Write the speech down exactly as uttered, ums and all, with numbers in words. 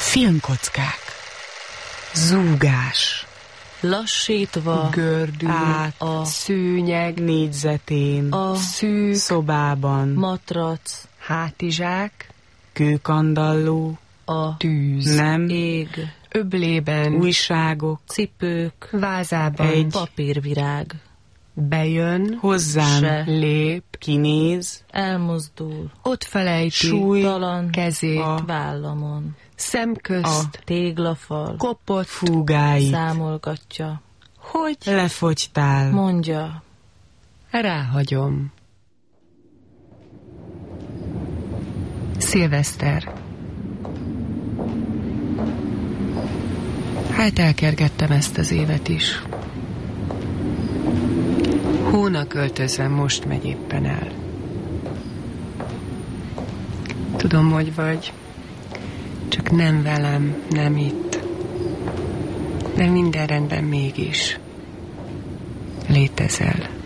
Filmkockák. Zúgás. Lassítva Gördül át a szőnyeg négyzetén, a szűk szobában, matrac, hátizsák, kőkandalló, a tűz, nem, ég, öblében, újságok, cipők, vázában, egy papírvirág, bejön, hozzám se, lép, kinéz, elmozdul, ott felejti súly talan kezét, a vállamon, szemközt, téglafal, kopott, fúgáit, számolgatja, hogy lefogytál, mondja, ráhagyom. Szilveszter. Hát elkergettem ezt az évet is. Hónak öltözve most megy éppen el. Tudom, hogy vagy, csak nem velem, nem itt. De minden rendben mégis. Létezel.